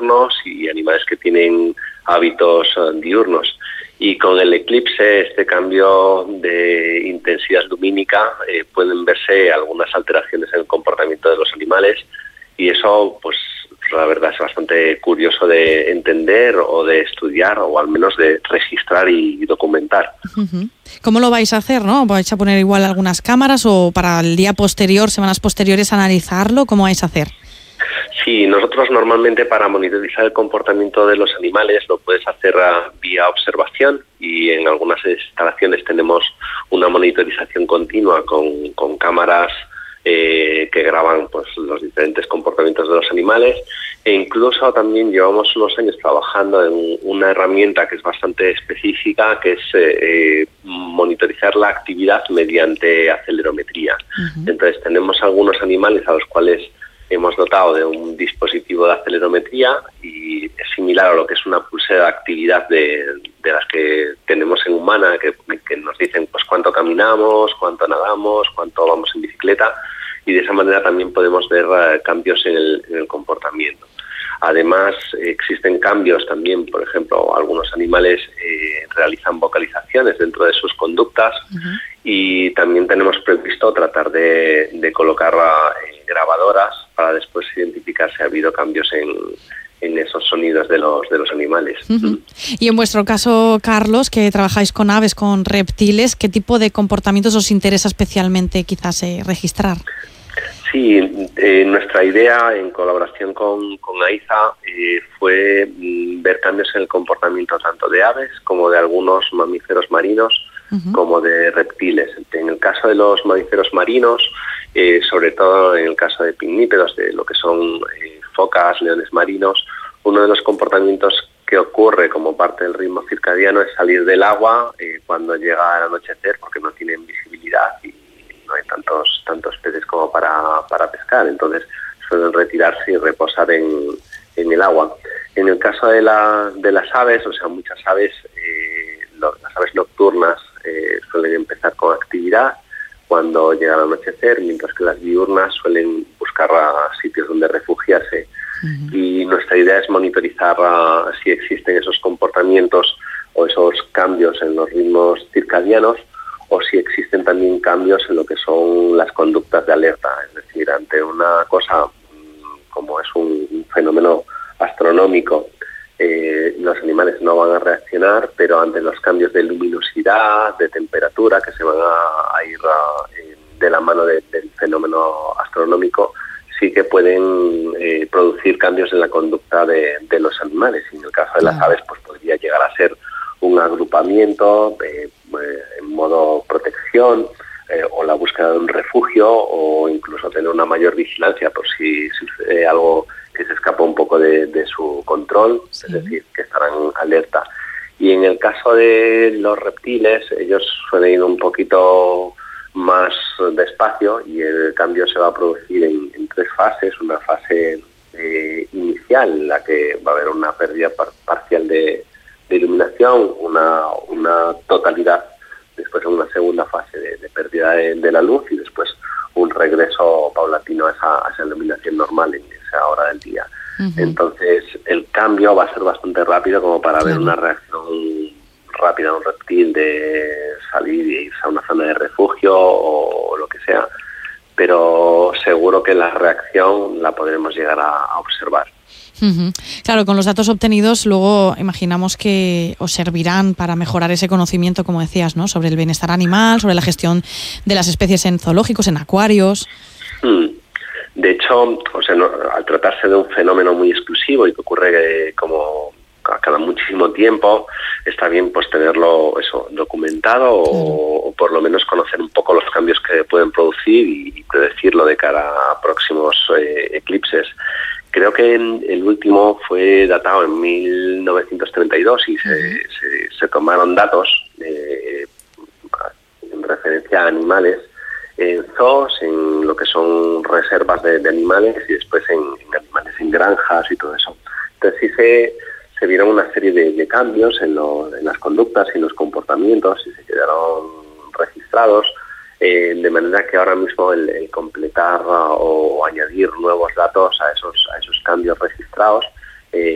nocturnos y animales que tienen hábitos diurnos. Y con el eclipse, este cambio de intensidad lumínica, pueden verse algunas alteraciones en el comportamiento de los animales, y eso, pues la verdad, es bastante curioso de entender o de estudiar, o al menos de registrar y documentar. Uh-huh. ¿Cómo lo vais a hacer, no? ¿Vais a poner igual algunas cámaras o para el día posterior, semanas posteriores, analizarlo? ¿Cómo vais a hacer? Sí, nosotros normalmente para monitorizar el comportamiento de los animales lo puedes hacer vía observación, y en algunas instalaciones tenemos una monitorización continua con cámaras que graban pues los diferentes comportamientos de los animales, e incluso también llevamos unos años trabajando en una herramienta que es bastante específica, que es monitorizar la actividad mediante acelerometría. Uh-huh. Entonces tenemos algunos animales a los cuales hemos dotado de un dispositivo de acelerometría, y es similar a lo que es una pulsera de actividad de las que tenemos en humana, que nos dicen pues cuánto caminamos, cuánto nadamos, cuánto vamos en bicicleta, y de esa manera también podemos ver cambios en el comportamiento. Además, existen cambios también, por ejemplo, algunos animales realizan vocalizaciones dentro de sus conductas. Uh-huh. Y también tenemos previsto tratar de colocar grabadoras para después identificar si ha habido cambios en esos sonidos de los animales. Uh-huh. Y en vuestro caso, Carlos, que trabajáis con aves, con reptiles, ¿qué tipo de comportamientos os interesa especialmente quizás registrar? Sí, nuestra idea en colaboración con AIZA fue ver cambios en el comportamiento tanto de aves como de algunos mamíferos marinos, uh-huh, como de reptiles. En el caso de los mamíferos marinos, sobre todo en el caso de pinnípedos, de lo que son focas, leones marinos, uno de los comportamientos que ocurre como parte del ritmo circadiano es salir del agua cuando llega el anochecer, porque no tienen visibilidad y no hay tantos peces como para pescar, entonces suelen retirarse y reposar en el agua. En el caso de las aves, o sea, muchas aves, las aves nocturnas suelen empezar con actividad cuando llega el anochecer, mientras que las diurnas suelen buscar sitios donde refugiarse. Uh-huh. Y nuestra idea es monitorizar si existen esos comportamientos o esos cambios en los ritmos circadianos, o si existen también cambios en lo que son las conductas de alerta. Es decir, ante una cosa como es un fenómeno astronómico, los animales no van a reaccionar, pero ante los cambios de luminosidad, de temperatura, que se van a ir de la mano del fenómeno astronómico, sí que pueden producir cambios en la conducta de los animales. Y en el caso de las aves, pues podría llegar a ser un agrupamiento en modo protección, o la búsqueda de un refugio, o incluso tener una mayor vigilancia por si sucede algo que se escapa un poco de su control, sí, es decir, que estarán alerta. Y en el caso de los reptiles, ellos suelen ir un poquito más despacio, y el cambio se va a producir en tres fases. Una fase inicial, en la que va a haber una pérdida parcial de iluminación, una totalidad, después en una segunda fase de pérdida de la luz, y después un regreso paulatino a esa iluminación normal en esa hora del día. Uh-huh. Entonces el cambio va a ser bastante rápido, como para ver una reacción rápida de un reptil de salir e irse a una zona de refugio o lo que sea, pero seguro que la reacción la podremos llegar a observar. Uh-huh. Claro, con los datos obtenidos luego imaginamos que os servirán para mejorar ese conocimiento, como decías, ¿no?, sobre el bienestar animal, sobre la gestión de las especies en zoológicos, en acuarios. De hecho, o sea, al tratarse de un fenómeno muy exclusivo y que ocurre como cada muchísimo tiempo, está bien pues tenerlo documentado, o por lo menos conocer un poco los cambios que pueden producir y predecirlo de cara a próximos eclipses. Creo que el último fue datado en 1932 y se tomaron datos en referencia a animales en zoos, en lo que son reservas de animales, y después en animales en granjas y todo eso. Entonces sí se vieron una serie de cambios en las conductas y en los comportamientos, y se quedaron registrados, de manera que ahora mismo el completar o añadir nuevos datos a esos cambios registrados